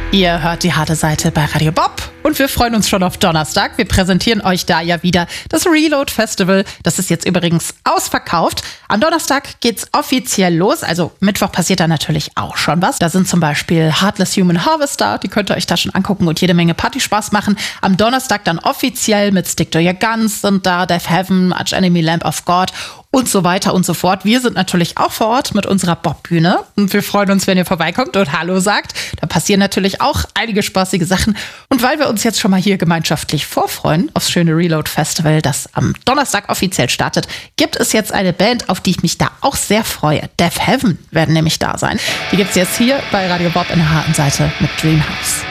Ihr hört die harte Seite bei Radio Bob und wir freuen uns schon auf Donnerstag. Wir präsentieren euch da ja wieder das Reload Festival. Das ist jetzt übrigens ausverkauft. Am Donnerstag geht's offiziell los. Also Mittwoch passiert da natürlich auch schon was. Da sind zum Beispiel Heartless Human Harvester. Die könnt ihr euch da schon angucken und jede Menge Partyspaß machen. Am Donnerstag dann offiziell mit Stick to Your Guns sind da Death Heaven, Arch Enemy, Lamb of God und so weiter und so fort. Wir sind natürlich auch vor Ort mit unserer Bob-Bühne und wir freuen uns, wenn ihr vorbeikommt und Hallo sagt. Da passieren natürlich auch einige spaßige Sachen. Und weil wir uns jetzt schon mal hier gemeinschaftlich vorfreuen aufs schöne Reload Festival, das am Donnerstag offiziell startet, gibt es jetzt eine Band, auf die ich mich da auch sehr freue. Death Heaven werden nämlich da sein. Die gibt's jetzt hier bei Radio Bob in der harten Seite mit Dreamhouse.